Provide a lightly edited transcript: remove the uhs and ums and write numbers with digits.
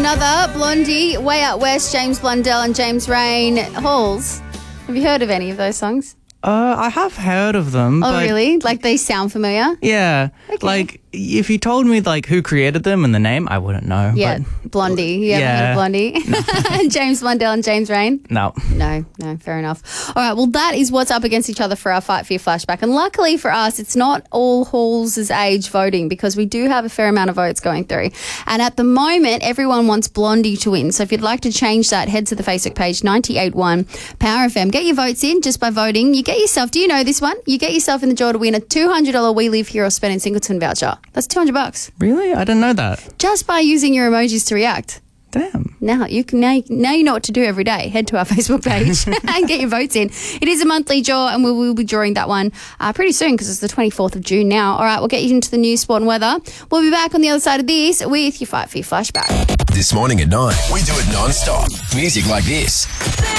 another Blondie, Way Out West, James Blundell and James Rain, Halls. Have you heard of any of those songs? I have heard of them. Oh, but really? Like they sound familiar? Yeah. Okay. Like if you told me like who created them and the name, I wouldn't know. Yeah, but Blondie. You ever heard of Blondie? No. James Blundell and James Rain? No. No, fair enough. All right, well, that is what's up against each other for our Fight for Your Flashback. And luckily for us, it's not all Halls' age voting because we do have a fair amount of votes going through. And at the moment, everyone wants Blondie to win. So if you'd like to change that, head to the Facebook page, 98.1 Power FM. Get your votes in just by voting. You get yourself, do you know this one? You get yourself in the draw to win a $200 We Live Here or Spend in Singleton voucher. That's $200. Really? I didn't know that. Just by using your emojis to react. Damn. Now you know what to do every day. Head to our Facebook page and get your votes in. It is a monthly draw and we will be drawing that one pretty soon because it's the 24th of June now. All right, we'll get you into the news, sport and weather. We'll be back on the other side of this with your Fight for Your Flashback. This morning at 9, we do it non-stop. Music like this.